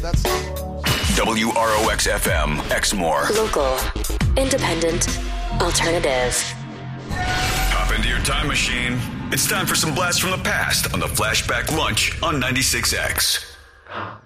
That's WROX FM, Exmoor. Local, independent, alternative. Hop into your time machine. It's time for some blasts from the past on the Flashback Lunch on 96X.